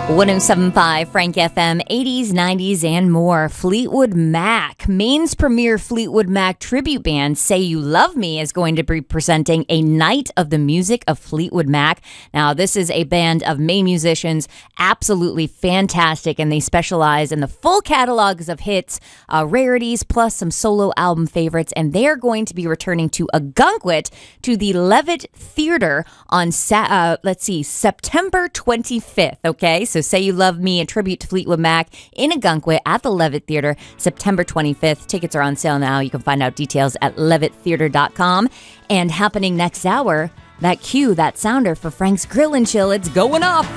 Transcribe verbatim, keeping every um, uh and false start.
one oh seven point five Frank F M, eighties, nineties, and more. Fleetwood Mac. Maine's premier Fleetwood Mac tribute band, Say You Love Me, is going to be presenting a night of the music of Fleetwood Mac. Now, this is a band of Maine musicians, absolutely fantastic, and they specialize in the full catalogs of hits, uh, rarities, plus some solo album favorites, and they are going to be returning to Ogunquit to the Levitt Theater on, Sa- uh, let's see, September twenty-fifth, okay? So Say You Love Me, a tribute to Fleetwood Mac in Ogunquit at the Levitt Theater, September twenty-fifth. Tickets are on sale now. You can find out details at levitt theater dot com. And happening next hour, that cue, that sounder for Frank's Grill and Chill, it's going off.